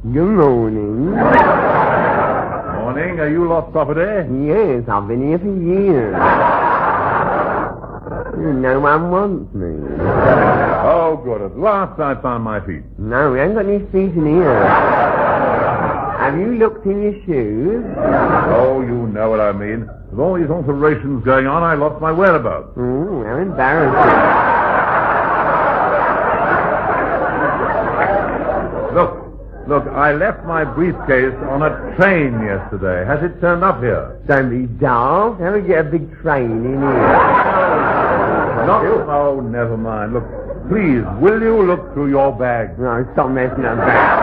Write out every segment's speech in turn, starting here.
Good morning. Morning. Are you lost property? Yes, I've been here for years. No one wants me. Oh, good. At last I found my feet. No, we haven't got any feet in here. Have you looked in your shoes? Oh, you know what I mean. With all these alterations going on, I lost my whereabouts. Oh, how embarrassing. Look, I left my briefcase on a train yesterday. Has it turned up here? Don't be daft. How do we get a big train in here? Oh, never mind. Look, please, will you look through your bag? No, stop messing about.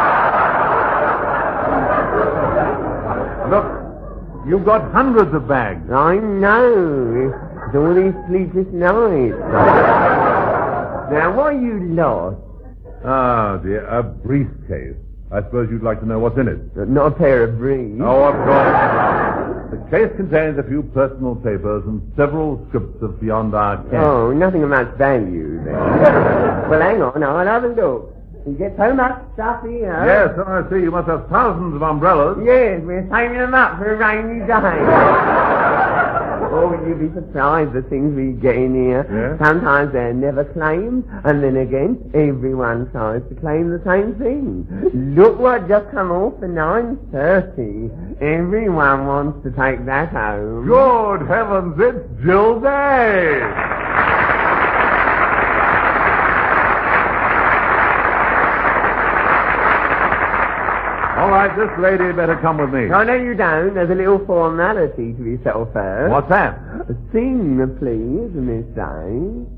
Look, you've got hundreds of bags. I know. It's all these sleepless nights. Now, what are you lost? Ah, dear, a briefcase. I suppose you'd like to know what's in it. Not a pair of briefs. Oh, of course. The case contains a few personal papers and several scripts of beyond our ken. Oh, nothing of much value, then. Well, hang on, I'll have a look. You get so much stuff here. Yes, I see. You must have thousands of umbrellas. Yes, we're saving them up for a rainy day. Oh, you'd be surprised the things we get in here. Yes? Sometimes they're never claimed, and then again, everyone tries to claim the same thing. Look what just come off for 9:30. Everyone wants to take that home. Good heavens, it's Jill Day! All right, this lady better come with me. Oh, no, you don't. There's a little formality to be settled first. What's that? Sing, please, Miss Day.